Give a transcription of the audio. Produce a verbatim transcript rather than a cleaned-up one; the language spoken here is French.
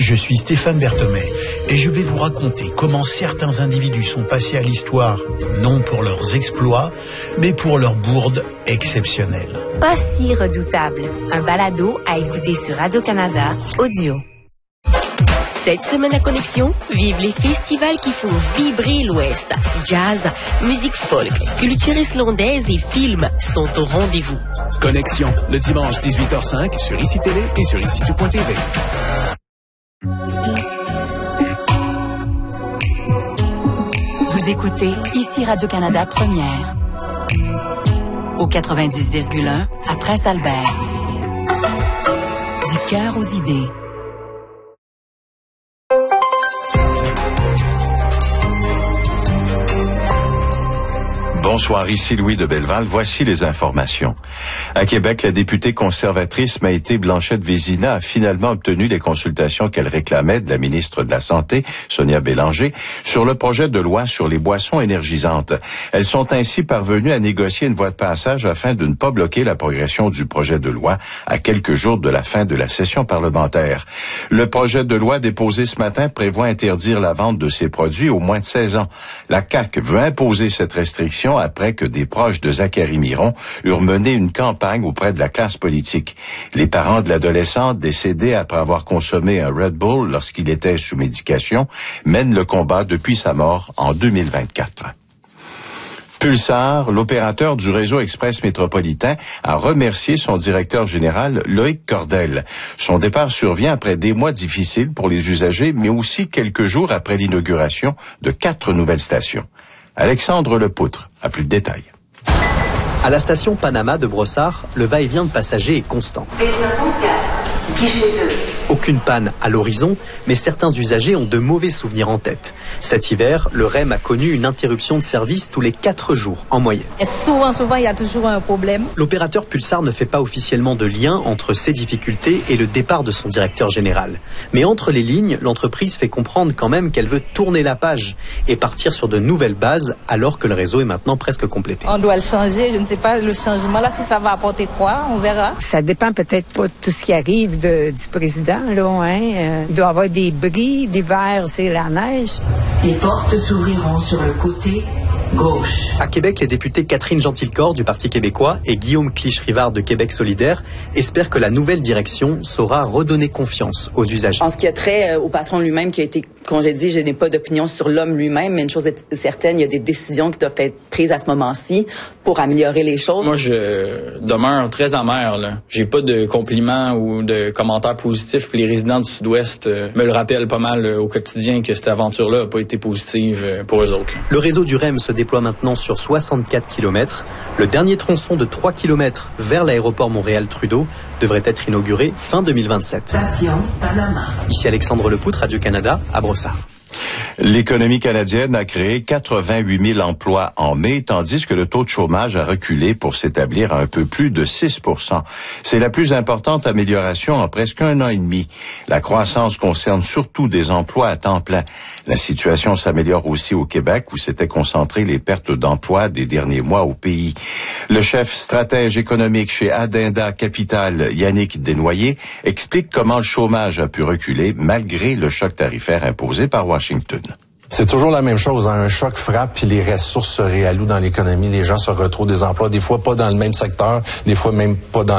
Je suis Stéphane Berthomé et je vais vous raconter comment certains individus sont passés à l'histoire, non pour leurs exploits, mais pour leurs bourdes exceptionnelles. Pas si redoutable. Un balado à écouter sur Radio-Canada Audio. Cette semaine à Connexion, vive les festivals qui font vibrer l'Ouest. Jazz, musique folk, culture islandaise et films sont au rendez-vous. Connexion, le dimanche dix-huit heures cinq sur I C I Télé et sur I C I tout point T V. Vous écoutez ici Radio-Canada Première. Au quatre-vingt-dix virgule un à Prince-Albert. Du cœur aux idées. Bonsoir, ici Louis de Belleval. Voici les informations. À Québec, la députée conservatrice Maïté Blanchette-Vézina a finalement obtenu les consultations qu'elle réclamait de la ministre de la Santé, Sonia Bélanger, sur le projet de loi sur les boissons énergisantes. Elles sont ainsi parvenues à négocier une voie de passage afin de ne pas bloquer la progression du projet de loi à quelques jours de la fin de la session parlementaire. Le projet de loi déposé ce matin prévoit interdire la vente de ces produits aux moins de seize ans. La C A Q veut imposer cette restriction après que des proches de Zachary Miron eurent mené une campagne auprès de la classe politique. Les parents de l'adolescente décédée après avoir consommé un Red Bull lorsqu'il était sous médication mènent le combat depuis sa mort en deux mille vingt-quatre. Pulsar, l'opérateur du réseau express métropolitain, a remercié son directeur général Loïc Cordel. Son départ survient après des mois difficiles pour les usagers, mais aussi quelques jours après l'inauguration de quatre nouvelles stations. Alexandre Lepoutre a plus de détails. À la station Panama de Brossard, le va-et-vient de passagers est constant. B cinquante-quatre, guichet deux. Aucune panne à l'horizon, mais certains usagers ont de mauvais souvenirs en tête. Cet hiver, le R E M a connu une interruption de service tous les quatre jours en moyenne. Et souvent, souvent, il y a toujours un problème. L'opérateur Pulsar ne fait pas officiellement de lien entre ces difficultés et le départ de son directeur général. Mais entre les lignes, l'entreprise fait comprendre quand même qu'elle veut tourner la page et partir sur de nouvelles bases alors que le réseau est maintenant presque complété. On doit le changer, je ne sais pas, le changement là, si ça va apporter quoi, on verra. Ça dépend peut-être pas de tout ce qui arrive de, du président. Là, hein? euh, il doit y avoir des bris, l'hiver, c'est la neige. Les portes s'ouvriront sur le côté gauche. À Québec, les députés Catherine Gentilcorps du Parti québécois et Guillaume Clich-Rivard de Québec solidaire espèrent que la nouvelle direction saura redonner confiance aux usagers. En ce qui a trait au patron lui-même qui a été congédié, je n'ai pas d'opinion sur l'homme lui-même, mais une chose est certaine, il y a des décisions qui doivent être prises à ce moment-ci pour améliorer les choses. Moi, je demeure très amer, là. J'ai pas de compliments ou de commentaires positifs, puis les résidents du Sud-Ouest euh, me le rappellent pas mal euh, au quotidien que cette aventure-là n'a pas été positive euh, pour eux autres. Là. Le réseau du R E M se déploie maintenant sur soixante-quatre kilomètres. Le dernier tronçon de trois kilomètres vers l'aéroport Montréal-Trudeau devrait être inauguré fin deux mille vingt-sept. Station Panama. Ici Alexandre Lepoutre, Radio-Canada, à Brossard. L'économie canadienne a créé quatre-vingt-huit mille emplois en mai, tandis que le taux de chômage a reculé pour s'établir à un peu plus de six pour cent. C'est la plus importante amélioration en presque un an et demi. La croissance concerne surtout des emplois à temps plein. La situation s'améliore aussi au Québec, où s'étaient concentrées les pertes d'emplois des derniers mois au pays. Le chef stratège économique chez Adinda Capital, Yannick Desnoyers, explique comment le chômage a pu reculer malgré le choc tarifaire imposé par Washington. C'est toujours la même chose. Hein? Un choc frappe, puis les ressources se réallouent dans l'économie. Les gens se retrouvent des emplois, des fois pas dans le même secteur, des fois même pas dans